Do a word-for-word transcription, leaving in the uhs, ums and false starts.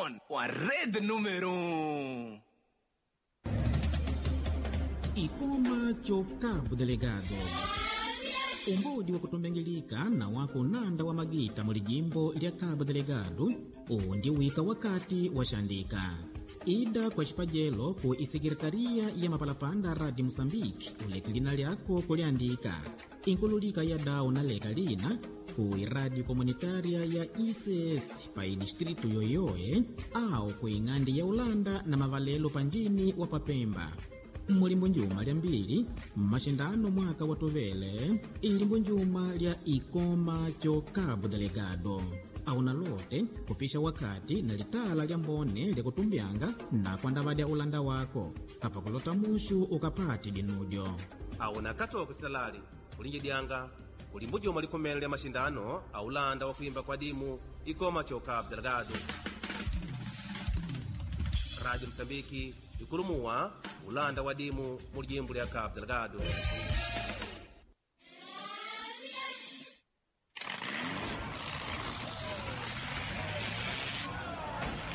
on wa Red número um. Ikoma cho Cabo Delegado. Umbodi wa kutombengilika na wako nanda wa magita muli jimbo lya Cabo Delegado undi wika wakati washandika. Ida kwa shipajelo ku isekiretaria ya mapalapanda radi Mosambiki ulekilina lyako kuliandika. Inkululika ya dao na leka lina ku iradi komunitaria ya I C S pa distritu yoyoye au ku ingandi ya Ulanda na mavalelo panjini wa Papemba. Mulimbo njuma lya mbili, mashindano mwaka watovele, ilimbo njuma lya Ikoma cho Cabo Delegado. Auna lote kupisha wakati na litala lya mbone lya kutumbianga na kwa ndavadi ya Ulanda wako. Hapa kulota mushu ukapati dinujo. Auna kato kusitalali, kulinje dianga, kulimbo njuma likomele lya mashindano, a Ulanda wa kuimba kwa dimu, Ikoma cho Cabo Delegado. Radio Msambiki, Ikurumuwa, Ulanda wa dimu, Mulijimbu lya Cabo Delegado.